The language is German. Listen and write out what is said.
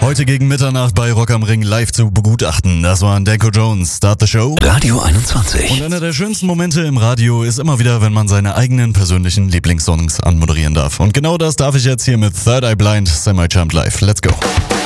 Heute gegen Mitternacht bei Rock am Ring live zu begutachten. Das war Danko Jones, Start the Show. Radio 21. Und einer der schönsten Momente im Radio ist immer wieder, wenn man seine eigenen persönlichen Lieblingssongs anmoderieren darf. Und genau das darf ich jetzt hier mit Third Eye Blind Semi-Champ Live. Let's go.